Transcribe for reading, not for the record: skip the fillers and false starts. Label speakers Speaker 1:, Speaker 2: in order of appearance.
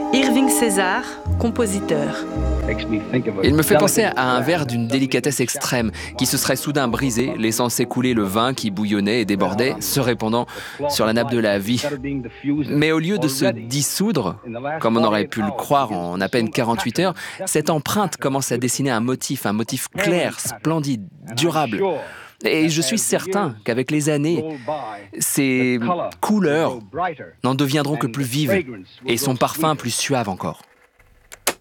Speaker 1: Irving César, compositeur.
Speaker 2: Il me fait penser à un verre d'une délicatesse extrême qui se serait soudain brisé, laissant s'écouler le vin qui bouillonnait et débordait, se répandant sur la nappe de la vie. Mais au lieu de se dissoudre, comme on aurait pu le croire en à peine 48 heures, cette empreinte commence à dessiner un motif clair, splendide, durable. Et je suis certain qu'avec les années, ces couleurs n'en deviendront que plus vives et son parfum plus suave encore.